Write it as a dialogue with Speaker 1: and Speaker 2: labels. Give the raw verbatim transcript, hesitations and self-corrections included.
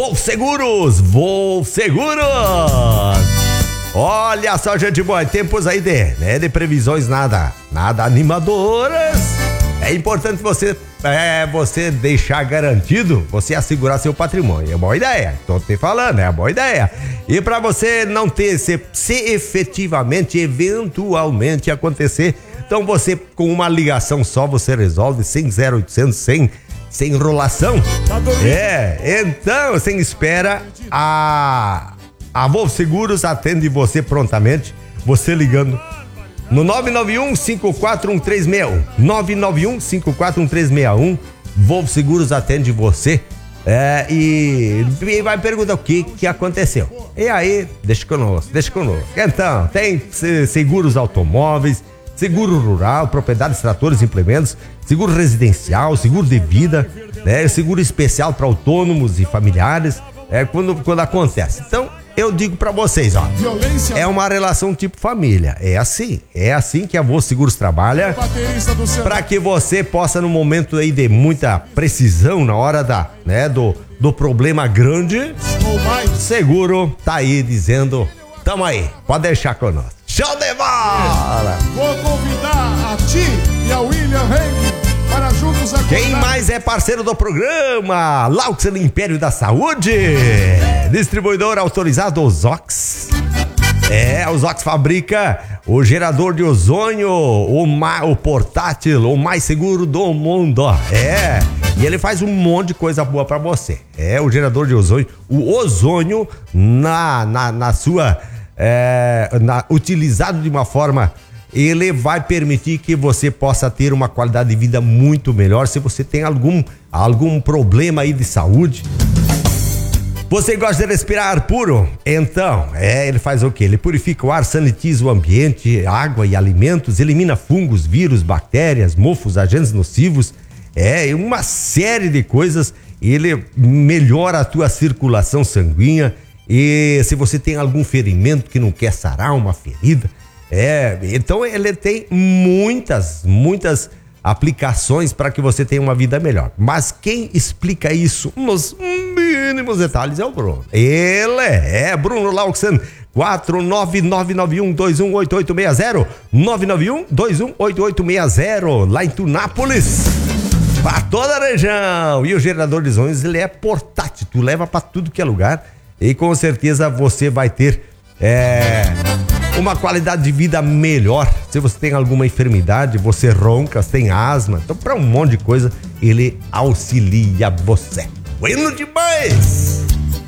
Speaker 1: Wolf Seguros, Wolf Seguros. Olha só, gente boa, tempos aí de, né, de previsões nada, nada animadoras. É importante você, é, você deixar garantido, você assegurar seu patrimônio. É boa ideia, tô te falando, é boa ideia. E para você não ter, se, se efetivamente, eventualmente acontecer, então você com uma ligação só você resolve, sem zero oitocentos, sem, sem enrolação. É, então, sem espera, a... A Wolf Seguros atende você prontamente, você ligando no nove nove um, cinco quatro um três seis um, nove nove um, cinco quatro um três seis um. Wolf Seguros atende você é, e, e vai perguntar o que que aconteceu. E aí, deixa conosco, deixa conosco. Então, tem seguros automóveis, seguro rural, propriedades, tratores, implementos, seguro residencial, seguro de vida, né, seguro especial para autônomos e familiares, é, quando, quando acontece. Então, eu digo pra vocês, ó, é uma relação tipo família, é assim, é assim que a Wolf Seguros trabalha, pra que você possa, no momento aí de muita precisão, na hora da, né, do, do problema grande, seguro tá aí dizendo, tamo aí, pode deixar conosco. Show de bola!
Speaker 2: Vou convidar a ti e a William Henry para juntos acordar.
Speaker 1: Quem mais é parceiro do programa? Laux Império da Saúde, distribuidor autorizado Ozox. É, o Zox fabrica o gerador de ozônio, o, ma, o portátil, o mais seguro do mundo. É, e ele faz um monte de coisa boa pra você. É, o gerador de ozônio, o ozônio na, na, na sua, é, na, utilizado de uma forma, ele vai permitir que você possa ter uma qualidade de vida muito melhor. Se você tem algum, algum problema aí de saúde, você gosta de respirar ar puro? Então, é, ele faz o quê? Ele purifica o ar, sanitiza o ambiente, água e alimentos, elimina fungos, vírus, bactérias, mofos, agentes nocivos, é uma série de coisas. Ele melhora a tua circulação sanguínea, e se você tem algum ferimento que não quer sarar, uma ferida, é, então ele tem muitas, muitas aplicações para que você tenha uma vida melhor. Mas quem explica isso nos mínimos detalhes é o Bruno. Ele é Bruno Lauxan, quatro nove nove nove um dois um oito oito seis zero, nove nove um dois um oito oito seis zero, lá em Tunápolis, para toda a região. E o gerador de ozônios, ele é portátil, tu leva para tudo que é lugar, e com certeza você vai ter é, uma qualidade de vida melhor. Se você tem alguma enfermidade, você ronca, você tem asma, então para um monte de coisa ele auxilia você. Bueno demais!